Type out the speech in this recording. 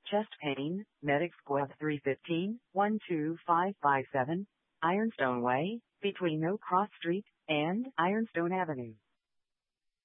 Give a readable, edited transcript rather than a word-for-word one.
Chest pain, Medic Squad 315, 12557, Ironstone Way, between No Cross Street and Ironstone Avenue.